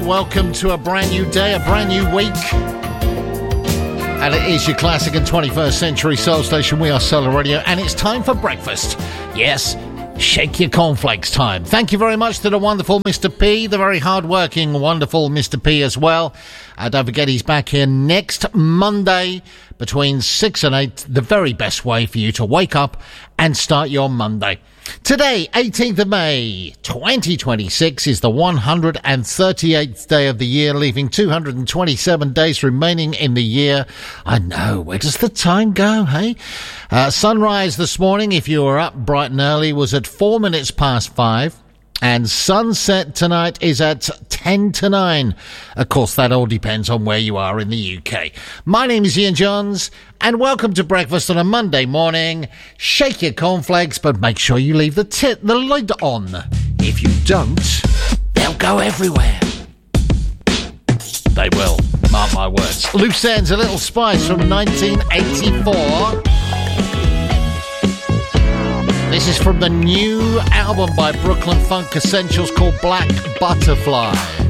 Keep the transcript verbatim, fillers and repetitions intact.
welcome to a brand new day, a brand new week. And it is your classic and twenty-first century soul station. We are Solar Radio, and it's time for breakfast. Yes, shake your cornflakes time. Thank you very much to the wonderful Mister P, the very hard-working, wonderful Mister P as well. Uh, don't forget he's back here next Monday between six and eight, the very best way for you to wake up and start your Monday. Today, eighteenth of May, twenty twenty-six, is the one hundred thirty-eighth day of the year, leaving two hundred twenty-seven days remaining in the year. I know, where does the time go, hey? Uh, sunrise this morning, if you were up bright and early, was at four minutes past five. And sunset tonight is at ten to nine. Of course, that all depends on where you are in the U K. My name is Ian Johns, and welcome to breakfast on a Monday morning. Shake your cornflakes, but make sure you leave the tit, the lid on. If you don't, they'll go everywhere. They will, mark my words. Loose Ends, A Little Spice from nineteen eighty-four. This is from the new album by Brooklyn Funk Essentials called Black Butterfly.